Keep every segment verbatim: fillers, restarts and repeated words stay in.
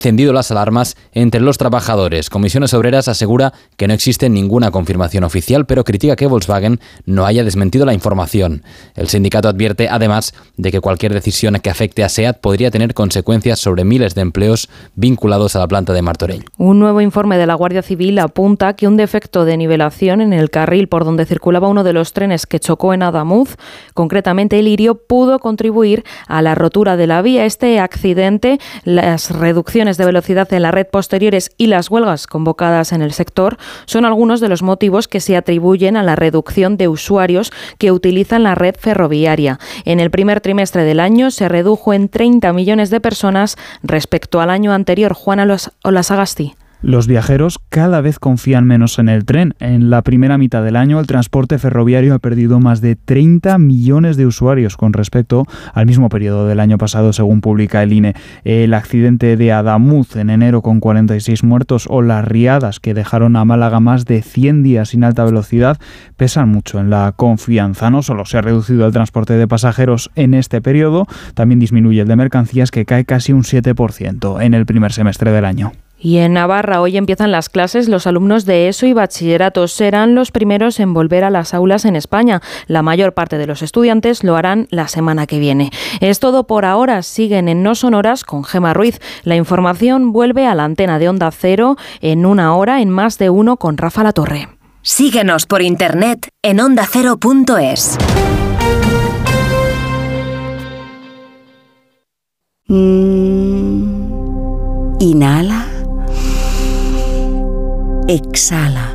encendido las alarmas entre los trabajadores. Comisiones Obreras asegura que no existe ninguna confirmación oficial, pero critica que Volkswagen no haya desmentido la información. El sindicato advierte además de que cualquier decisión que afecte a SEAT podría tener consecuencias sobre miles de empleos vinculados a la planta de Martorell. Un nuevo informe de la Guardia Civil apunta que un defecto de nivelación en el carril por donde circulaba uno de los trenes que chocó en Adamuz, concretamente el Lirio, pudo contribuir a la rotura de la vía. Este accidente, las reducciones de velocidad en la red posteriores y las huelgas convocadas en el sector son algunos de los motivos que se atribuyen a la reducción de usuarios que utilizan la red ferroviaria. En el primer trimestre del año se redujo en treinta millones de personas respecto al año anterior. Juana Olasagasti. Los viajeros cada vez confían menos en el tren. En la primera mitad del año, el transporte ferroviario ha perdido más de treinta millones de usuarios con respecto al mismo periodo del año pasado, según publica el I N E. El accidente de Adamuz en enero con cuarenta y seis muertos o las riadas que dejaron a Málaga más de cien días sin alta velocidad pesan mucho en la confianza. No solo se ha reducido el transporte de pasajeros en este periodo, también disminuye el de mercancías, que cae casi un siete por ciento en el primer semestre del año. Y en Navarra hoy empiezan las clases. Los alumnos de ESO y bachillerato serán los primeros en volver a las aulas en España. La mayor parte de los estudiantes lo harán la semana que viene. Es todo por ahora. Siguen en No Sonoras con Gemma Ruiz. La información vuelve a la antena de Onda Cero en una hora en Más de Uno con Rafa Latorre. Síguenos por internet en onda cero punto es. Mm. Inhala. Exhala.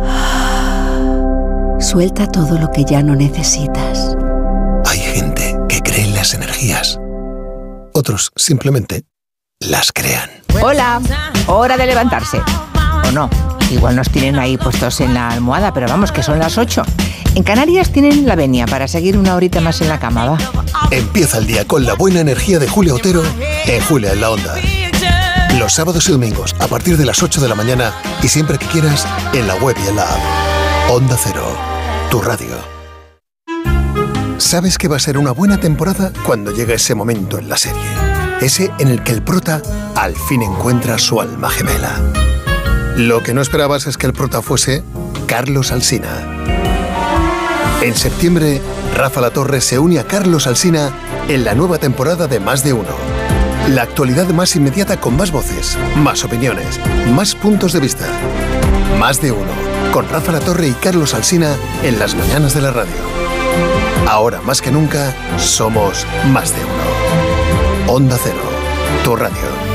Suelta todo lo que ya no necesitas. Hay gente que cree en las energías. Otros simplemente las crean. Hola, hora de levantarse. O no, igual nos tienen ahí puestos en la almohada, pero vamos, que son las ocho. En Canarias tienen la venia para seguir una horita más en la cama, ¿va? Empieza el día con la buena energía de Julia Otero en Julia en la Onda. Los sábados y domingos a partir de las ocho de la mañana y siempre que quieras en la web y en la app. Onda Cero, tu radio. Sabes que va a ser una buena temporada cuando llega ese momento en la serie. Ese en el que el prota al fin encuentra su alma gemela. Lo que no esperabas es que el prota fuese Carlos Alsina. En septiembre, Rafa Latorre se une a Carlos Alsina en la nueva temporada de Más de Uno. La actualidad más inmediata con más voces, más opiniones, más puntos de vista. Más de Uno, con Rafa Latorre y Carlos Alsina en las mañanas de la radio. Ahora más que nunca, somos Más de Uno. Onda Cero, tu radio.